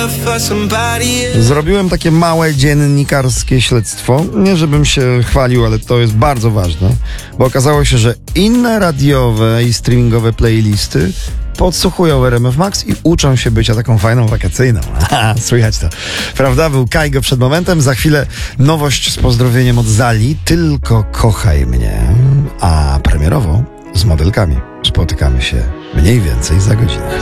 Zrobiłem takie małe dziennikarskie śledztwo. Nie żebym się chwalił, ale to jest bardzo ważne, bo okazało się, że inne radiowe i streamingowe playlisty podsłuchują RMF Max i uczą się bycia taką fajną wakacyjną. Słychać to. Prawda? Był Kaigo przed momentem. Za chwilę nowość z pozdrowieniem od Zali. Tylko kochaj mnie. A premierowo z modelkami spotykamy się mniej więcej za godzinę.